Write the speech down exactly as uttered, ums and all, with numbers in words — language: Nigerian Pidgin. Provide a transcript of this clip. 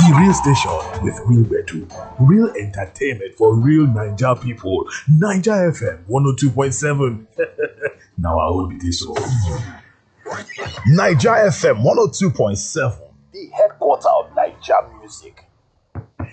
The real station with real bedu, real entertainment for real Naija people. Naija F M one oh two point seven. Now I will be this one. Naija F M one oh two point seven, the headquarter of Naija music.